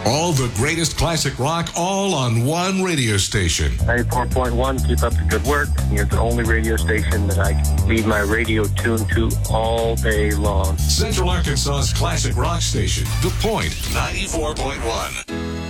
All the greatest classic rock, all on one radio station. 94.1, keep up the good work. You're the only radio station that I can leave my radio tuned to all day long. Central Arkansas's classic rock station, The Point, 94.1.